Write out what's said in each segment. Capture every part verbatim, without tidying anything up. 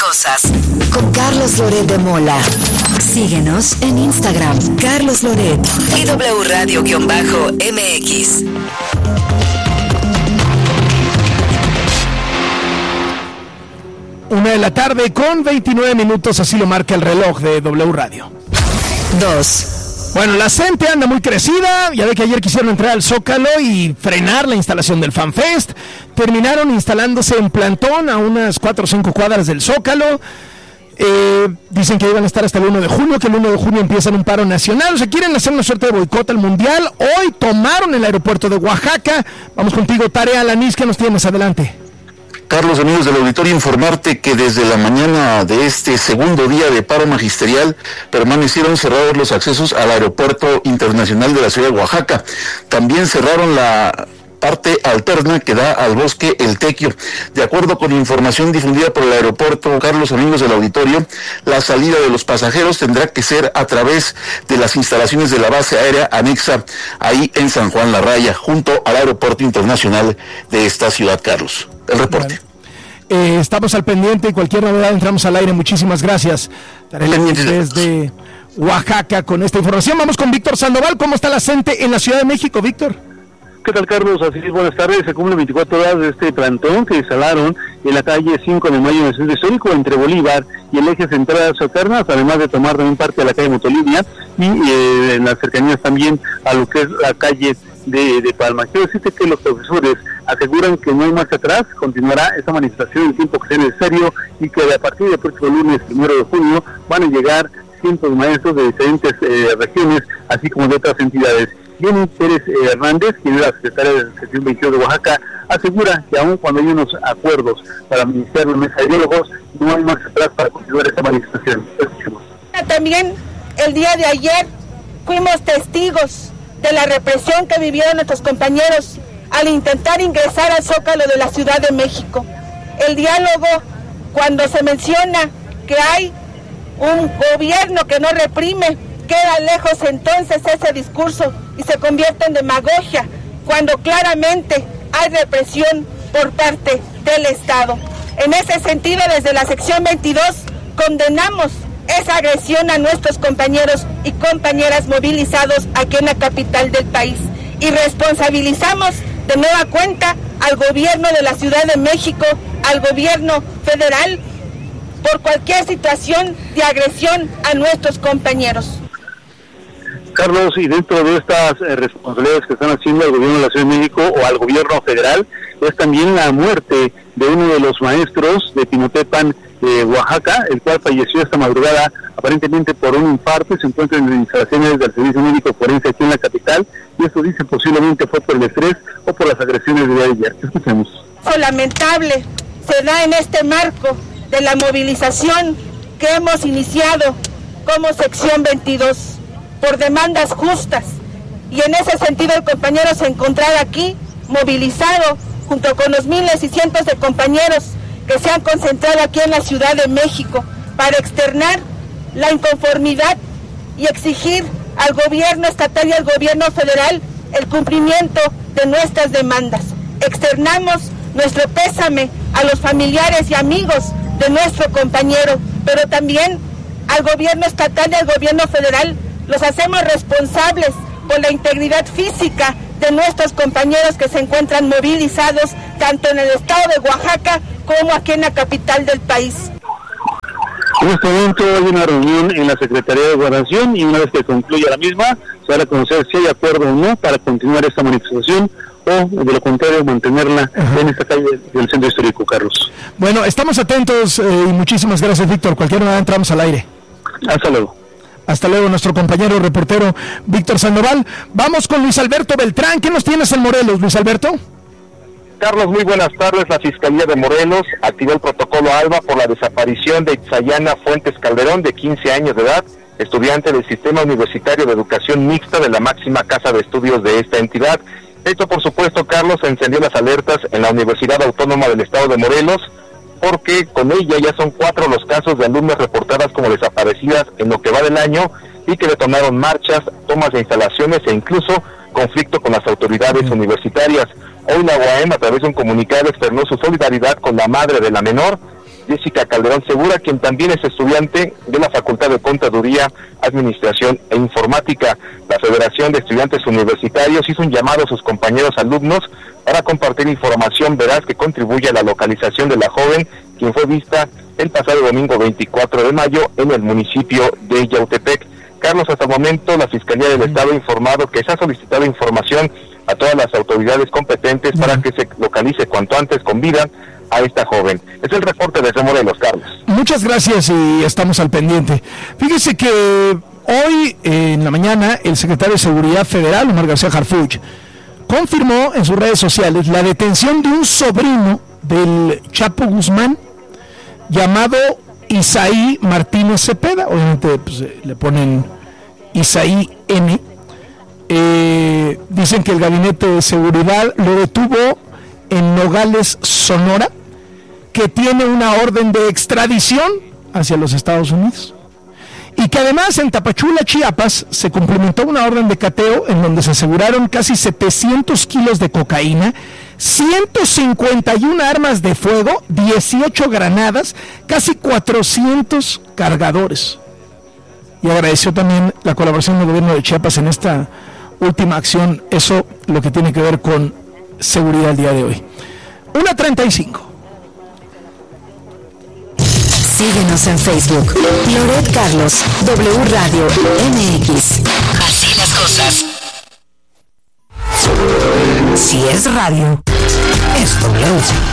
cosas. Con Carlos Loret de Mola. Síguenos en Instagram, Carlos Loret y W Radio-M X. Una de la tarde con veintinueve minutos, así lo marca el reloj de W Radio. Dos. Bueno, la gente anda muy crecida. Ya ve que ayer quisieron entrar al Zócalo y frenar la instalación del FanFest. Terminaron instalándose en plantón a unas cuatro o cinco cuadras del Zócalo. Eh, dicen que iban a estar hasta el uno de junio, que el uno de junio empiezan un paro nacional. O sea, quieren hacer una suerte de boicot al Mundial. Hoy tomaron el aeropuerto de Oaxaca. Vamos contigo, Tarea Alanís, ¿qué nos tienes? Adelante. Carlos, amigos del auditorio, informarte que desde la mañana de este segundo día de paro magisterial permanecieron cerrados los accesos al aeropuerto internacional de la ciudad de Oaxaca. También cerraron la parte alterna que da al bosque El Tequio. De acuerdo con información difundida por el aeropuerto, Carlos, amigos del auditorio, la salida de los pasajeros tendrá que ser a través de las instalaciones de la base aérea anexa ahí en San Juan La Raya, junto al aeropuerto internacional de esta ciudad, Carlos. El reporte. Bueno, eh, estamos al pendiente y cualquier novedad entramos al aire. Muchísimas gracias. Desde Oaxaca con esta información. Vamos con Víctor Sandoval. ¿Cómo está la gente en la Ciudad de México, Víctor? ¿Qué tal, Carlos? Así es, buenas tardes. Se cumplen veinticuatro horas de este plantón que instalaron en la calle cinco de mayo en el centro histórico entre Bolívar y el eje central alternas, además de tomar también parte de la calle Motolínea y eh, en las cercanías también a lo que es la calle de, de Palma. Quiero decirte que los profesores aseguran que no hay marcha atrás, continuará esta manifestación el tiempo que sea necesario y que a partir del próximo lunes, primero de junio, van a llegar cientos de maestros de diferentes eh, regiones, así como de otras entidades. Jenny Pérez eh, Hernández, quien es la secretaria de la sección veintidós de Oaxaca, asegura que aun cuando hay unos acuerdos para administrar los mesa de diálogos, no hay marcha atrás para continuar esta manifestación. Escuchemos. También el día de ayer fuimos testigos de la represión que vivieron nuestros compañeros al intentar ingresar al Zócalo de la Ciudad de México. El diálogo, cuando se menciona que hay un gobierno que no reprime, queda lejos entonces ese discurso y se convierte en demagogia, cuando claramente hay represión por parte del Estado. En ese sentido, desde la sección veintidós, condenamos esa agresión a nuestros compañeros y compañeras movilizados aquí en la capital del país y responsabilizamos de nueva cuenta al gobierno de la Ciudad de México, al gobierno federal, por cualquier situación de agresión a nuestros compañeros. Carlos, y dentro de estas eh, responsabilidades que están haciendo al gobierno de la Ciudad de México o al gobierno federal, es también la muerte de uno de los maestros de Tinotepan, de Oaxaca, el cual falleció esta madrugada aparentemente por un infarto. Se encuentra en las instalaciones del Servicio Médico Forense aquí en la capital, y esto dice posiblemente fue por el estrés o por las agresiones de ayer. Escuchemos. Lamentable se da en este marco de la movilización que hemos iniciado como sección veintidós por demandas justas, y en ese sentido el compañero se encontraba aquí movilizado junto con los miles y cientos de compañeros que se han concentrado aquí en la Ciudad de México para externar la inconformidad y exigir al gobierno estatal y al gobierno federal el cumplimiento de nuestras demandas. Externamos nuestro pésame a los familiares y amigos de nuestro compañero, pero también al gobierno estatal y al gobierno federal los hacemos responsables por la integridad física de nuestros compañeros que se encuentran movilizados tanto en el estado de Oaxaca como aquí en la capital del país. En este momento hay una reunión en la Secretaría de Gobernación y una vez que concluya la misma, se va a conocer si hay acuerdo o no para continuar esta manifestación o, de lo contrario, mantenerla Ajá. en esta calle del centro histórico, Carlos. Bueno, estamos atentos eh, y muchísimas gracias, Víctor. Cualquier nada entramos al aire. Hasta luego. Hasta luego, nuestro compañero reportero Víctor Sandoval. Vamos con Luis Alberto Beltrán. ¿Qué nos tienes en Morelos, Luis Alberto? Carlos, muy buenas tardes. La Fiscalía de Morelos activó el protocolo ALBA por la desaparición de Itzayana Fuentes Calderón, de quince años de edad, estudiante del Sistema Universitario de Educación Mixta de la máxima casa de estudios de esta entidad. Esto, por supuesto, Carlos, encendió las alertas en la Universidad Autónoma del Estado de Morelos, porque con ella ya son cuatro los casos de alumnas reportadas como desaparecidas en lo que va del año y que detonaron marchas, tomas de instalaciones e incluso conflicto con las autoridades uh-huh. universitarias. Hoy la U A M, a través de un comunicado, externó su solidaridad con la madre de la menor Jessica Calderón Segura, quien también es estudiante de la Facultad de Contaduría, Administración e Informática. La Federación de Estudiantes Universitarios hizo un llamado a sus compañeros alumnos para compartir información veraz que contribuye a la localización de la joven, quien fue vista el pasado domingo veinticuatro de mayo en el municipio de Yautepec. Carlos, hasta el momento la Fiscalía del Estado ha informado que se ha solicitado información a todas las autoridades competentes para que se localice cuanto antes con vida a esta joven. Es el reporte desde Morelos, Carlos. Muchas gracias y estamos al pendiente. Fíjese que hoy eh, en la mañana el secretario de Seguridad Federal, Omar García Harfuch, confirmó en sus redes sociales la detención de un sobrino del Chapo Guzmán llamado Isaí Martínez Cepeda. Obviamente pues, le ponen Isaí N. Eh, dicen que el gabinete de seguridad lo detuvo en Nogales, Sonora, que tiene una orden de extradición hacia los Estados Unidos, y que además en Tapachula, Chiapas, se cumplimentó una orden de cateo en donde se aseguraron casi setecientos kilos de cocaína, ciento cincuenta y una armas de fuego, dieciocho granadas, casi cuatrocientos cargadores. Y agradeció también la colaboración del gobierno de Chiapas en esta última acción, eso lo que tiene que ver con seguridad el día de hoy. una treinta y cinco. Síguenos en Facebook, Loret Carlos, W Radio M X. Así las cosas. Si es radio, es W.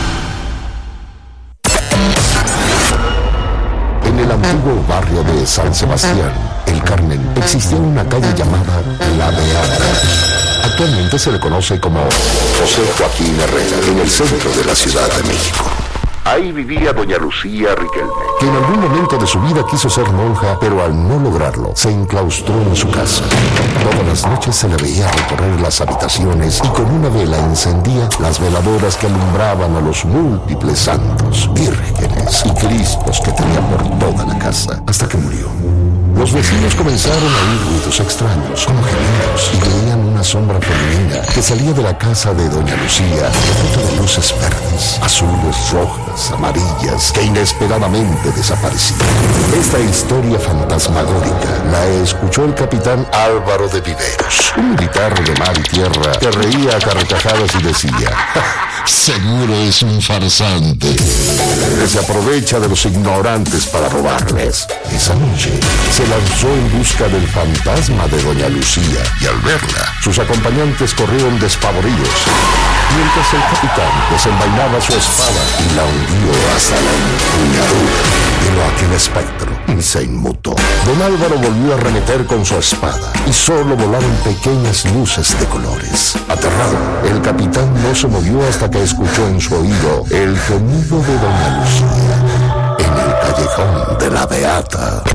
En el antiguo barrio de San Sebastián, El Carmen, existía una calle llamada La Beata. Actualmente se le conoce como José Joaquín Herrera, en el centro de la Ciudad de México. Ahí vivía doña Lucía Riquelme, que en algún momento de su vida quiso ser monja, pero al no lograrlo, se enclaustró en su casa. Todas las noches se le veía recorrer las habitaciones y con una vela encendía las veladoras que alumbraban a los múltiples santos, vírgenes y cristos que tenía por toda la casa, hasta que murió. Los vecinos comenzaron a oír ruidos extraños, como gemidos, y veían una sombra femenina que salía de la casa de doña Lucía, repleto de luces verdes, azules, rojas, amarillas, que inesperadamente desaparecían. Esta historia fantasmagórica la escuchó el capitán Álvaro de Viveros, un militar de mar y tierra que reía a carcajadas y decía: seguro es un farsante que se aprovecha de los ignorantes para robarles. Esa noche se lanzó en busca del fantasma de doña Lucía, y al verla, sus acompañantes corrieron despavoridos, mientras el capitán desenvainaba su espada y la hundió hasta la empuñadura. Pero aquel espectro se inmutó. Don Álvaro volvió a arremeter con su espada y solo volaron pequeñas luces de colores. Aterrado, el capitán no se movió hasta que escuchó en su oído el gemido de doña Lucía en el callejón de La Beata.